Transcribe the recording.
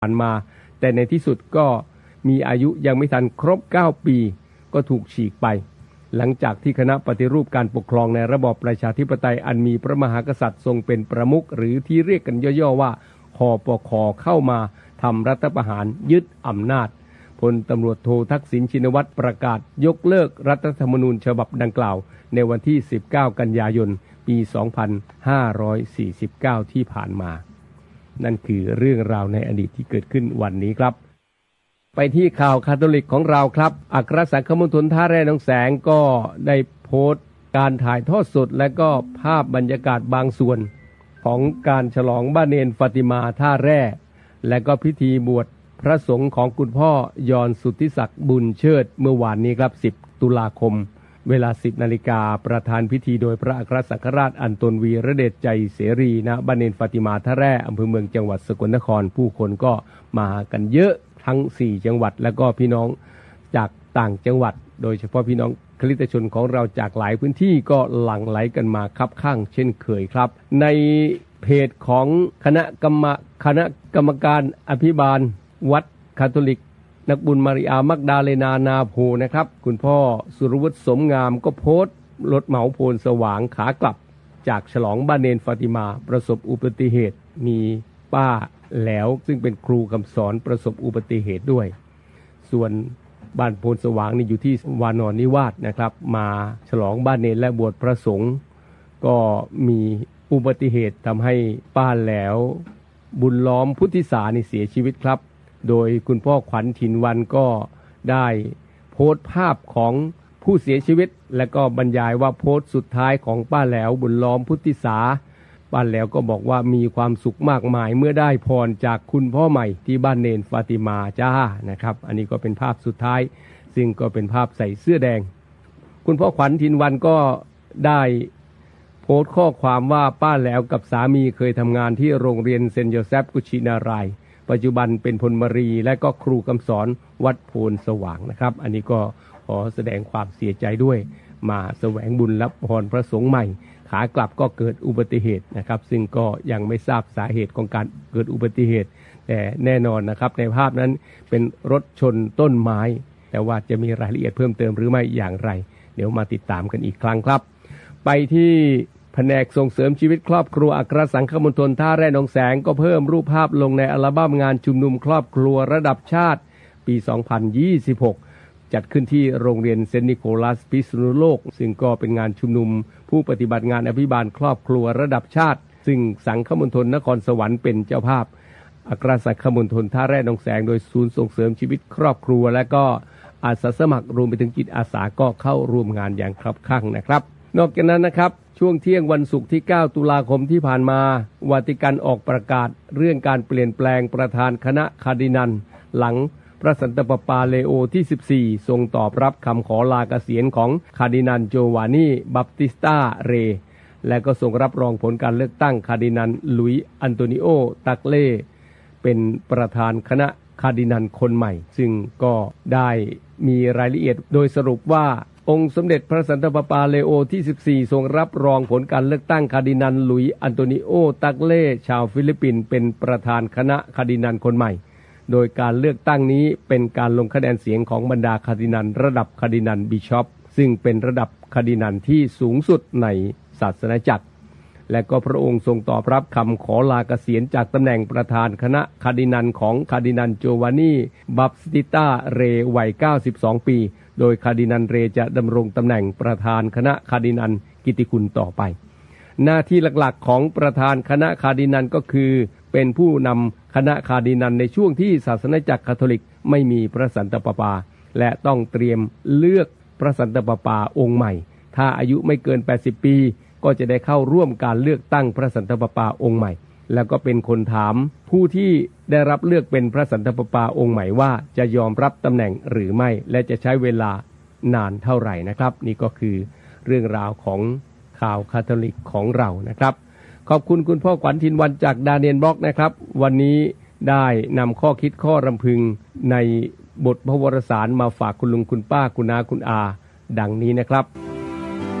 ผ่านมาแต่ในที่สุดก็มีอายุยังไม่ทันครบ9ปีก็ถูกฉีกไปหลังจากที่คณะปฏิรูปการปกครองในระบอบประชาธิปไตยอันมีพระมหากษัตริย์ทรงเป็นประมุขหรือที่เรียกกันย่อๆว่าคปค.เข้ามาทำรัฐประหารยึดอำนาจพลตำรวจโททักษิณชินวัตรประกาศยกเลิกรัฐธรรมนูญฉบับดังกล่าวในวันที่19กันยายนปี2549ที่ผ่านมานั่นคือเรื่องราวในอดีตที่เกิดขึ้นวันนี้ครับไปที่ข่าวคาทอลิกของเราครับอัครสังฆมณฑลท่าแร่หนองแสงก็ได้โพสต์การถ่ายทอดสดและก็ภาพบรรยากาศบางส่วนของการฉลองบ้านเนนฟาติมาท่าแร่และก็พิธีบวชพระสงฆ์ของคุณพ่อยอนสุทธิศักดิ์บุญเชิดเมื่อวานนี้ครับ10ตุลาคมเวลา 10 นาฬิกาประธานพิธีโดยพระอัครสังฆราชอันตนวีระเดชใจเสรีณบ้านเนนฟาติมาท่าแร่อำเภอเมืองจังหวัดสกลนครผู้คนก็มากันเยอะทั้ง4จังหวัดและก็พี่น้องจากต่างจังหวัดโดยเฉพาะพี่น้องคริสตชนของเราจากหลายพื้นที่ก็หลั่งไหลกันมาคับข้างเช่นเคยครับในเพจของคณะกรรมการอภิบาลวัดคาทอลิกนักบุญมาริอามักดาเลนานาโพนะครับคุณพ่อสุรวุฒิสมงามก็โพสต์รถเหมาโพลสว่างขากลับจากฉลองบ้านเนนฟาติมาประสบอุบัติเหตุมีป้าแหลวซึ่งเป็นครูคำสอนประสบอุบัติเหตุด้วยส่วนบ้านโพลสว่างนี่อยู่ที่วานอนนิวาสนะครับมาฉลองบ้านเนนและบวชพระสงฆ์ก็มีอุบัติเหตุทำให้ป้าแหลวบุญล้อมพุทธิสานี่เสียชีวิตครับโดยคุณพ่อขวัญถิ่นวันก็ได้โพสต์ภาพของผู้เสียชีวิตและก็บรรยายว่าโพสต์สุดท้ายของป้าแหลวบุญล้อมพุทธิสาป้าแหลวก็บอกว่ามีความสุขมากมายเมื่อได้พรจากคุณพ่อใหม่ที่บ้านเนนฟาติมาจ้านะครับอันนี้ก็เป็นภาพสุดท้ายซึ่งก็เป็นภาพใส่เสื้อแดงคุณพ่อขวัญถิ่นวันก็ได้โพสต์ข้อความว่าป้าแหลวกับสามีเคยทำงานที่โรงเรียนเซนต์โยเซฟกุชินารายปัจจุบันเป็นพลมรีและก็ครูคำสอนวัดโพนสว่างนะครับอันนี้ก็ขอแสดงความเสียใจด้วยมาแสวงบุญรับพรพระสงฆ์ใหม่ขากลับก็เกิดอุบัติเหตุนะครับซึ่งก็ยังไม่ทราบสาเหตุของการเกิดอุบัติเหตุแต่แน่นอนนะครับในภาพนั้นเป็นรถชนต้นไม้แต่ว่าจะมีรายละเอียดเพิ่มเติมหรือไม่อย่างไรเดี๋ยวมาติดตามกันอีกครั้งครับไปที่แผนกส่งเสริมชีวิตครอบครัวอัครสังฆมณฑลท่าแร่หนองแสงก็เพิ่มรูปภาพลงในอัลบั้มงานชุมนุมครอบครัวระดับชาติปี 2026 จัดขึ้นที่โรงเรียนเซนต์นิโคลัสพิษณุโลกซึ่งก็เป็นงานชุมนุมผู้ปฏิบัติงานอภิบาลครอบครัวระดับชาติซึ่งสังฆมณฑลนครสวรรค์เป็นเจ้าภาพอัครสังฆมณฑลท่าแร่หนองแสงโดยศูนย์ส่งเสริมชีวิตครอบครัวและก็อาสาสมัครรวมไปถึงจิตอาสาก็เข้าร่วมงานอย่างคับคั่งนะครับนอกจากนั้นนะครับช่วงเที่ยงวันศุกร์ที่9ตุลาคมที่ผ่านมาวาติกันออกประกาศเรื่องการเปลี่ยนแปลงประธานคณะคาร์ดินัลหลังพระสันตะปาปาเลโอที่14ทรงตอบรับคำขอลาเกษียณของคาร์ดินัลโจวานีบัพติสตาเรและก็ทรงรับรองผลการเลือกตั้งคาร์ดินัลลุยอันโตนิโอตักเล่เป็นประธานคณะคาร์ดินัลคนใหม่ซึ่งก็ได้มีรายละเอียดโดยสรุปว่าองค์สมเด็จพระสันตะปาปาเลโอที่14ทรงรับรองผลการเลือกตั้งคาร์ดินัลลุยอันโตนิโอตักเล่ชาวฟิลิปปินส์เป็นประธานคณะคาร์ดินัลคนใหม่โดยการเลือกตั้งนี้เป็นการลงคะแนนเสียงของบรรดาคาร์ดินัลระดับคาร์ดินัลบิชอปซึ่งเป็นระดับคาร์ดินัลที่สูงสุดในศาสนาจักรและก็พระองค์ทรงตอบรับคำขอลาเกษียณจากตำแหน่งประธานคณะคาร์ดินัลของคาร์ดินัลโจวานีบัพติสตาเรวัย92ปีโดยคาร์ดินัลเรจะดำรงตำแหน่งประธานคณะคาร์ดินัลกิตติคุณต่อไปหน้าที่หลักๆของประธานคณะคาร์ดินัลก็คือเป็นผู้นำคณะคาร์ดินัลในช่วงที่ศาสนาจักรคาทอลิกไม่มีพระสันตะปาปาและต้องเตรียมเลือกพระสันตะปาปาองค์ใหม่ถ้าอายุไม่เกิน80ปีก็จะได้เข้าร่วมการเลือกตั้งพระสันตะปาปาองค์ใหม่แล้วก็เป็นคนถามผู้ที่ได้รับเลือกเป็นพระสันตะปาปาองค์ใหม่ว่าจะยอมรับตำแหน่งหรือไม่และจะใช้เวลานานเท่าไหร่นะครับนี่ก็คือเรื่องราวของข่าวคาทอลิกของเรานะครับขอบคุณคุณพ่อขวัญถิ่นวันจากดาเนียลบล็อกนะครับวันนี้ได้นำข้อคิดข้อรำพึงในบทพระวรสารมาฝากคุณลุงคุณป้าคุณน้าคุณอาดังนี้นะครับ